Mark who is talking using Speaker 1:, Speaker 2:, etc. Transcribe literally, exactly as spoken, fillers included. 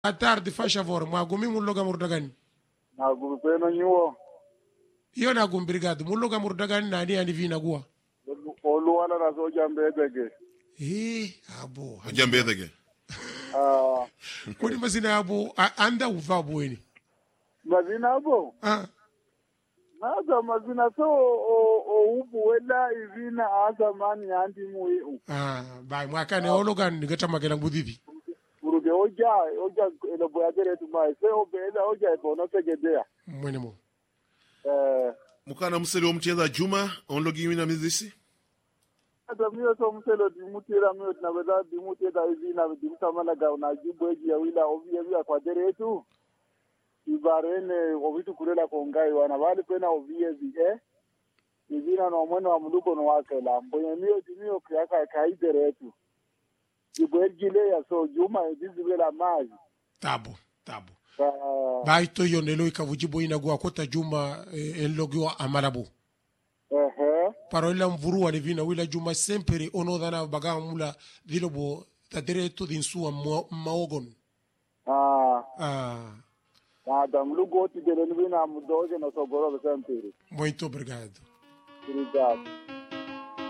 Speaker 1: A tarde, faz favor, magumi muloga murdagani.
Speaker 2: Magumi peno nyuo.
Speaker 1: Iyo na gum brigade muloga murdagani nani ani vina gua.
Speaker 2: Olu wala na so jambedege.
Speaker 1: Eh, abo.
Speaker 3: Jambedege.
Speaker 2: Ah.
Speaker 1: Kuni mazina abo anda uva bweni.
Speaker 2: Mazina abo?
Speaker 1: Ah.
Speaker 2: Naza mazina so o o ubu wela ivina aza mani andi muiu.
Speaker 1: Ah, bai mwaka ne ologan ngata magela ngudhivi.
Speaker 2: Uruge oja oja elo boyagere tumai se obela oja bono tegedea.
Speaker 1: Mwene mo.
Speaker 2: Eh,
Speaker 3: Mukana museli omcheza Juma onlogi wina mizisi.
Speaker 2: ata miyo so mselo dimutira miyo tunaweza dimutira ivina dimtamana ga unajibu eji ya wila ovie vya kwa deretu. Ibarene ovitu kulela kongai wana wali pena ovie zi eh. Ivina no mwene wa muluko no wakela. Mwenye miyo dimio kiyaka kaideretu. Ibuergile ya so Juma ejizi wela maji.
Speaker 1: Tabo, tabo.
Speaker 2: Uh,
Speaker 1: Bai to yonelo ikavujibo ina gua kota Juma eh, enlogio amalabu.
Speaker 2: uh-huh.
Speaker 1: Parola mvuru wa vina wila Juma sempre ono dana baga mula dilobo taderetu dinsua maogon.
Speaker 2: Ah.
Speaker 1: Ah.
Speaker 2: Nada, mlugo ti dele nvina mudoge no sogoro sempre.
Speaker 1: Muito obrigado.
Speaker 2: Obrigado.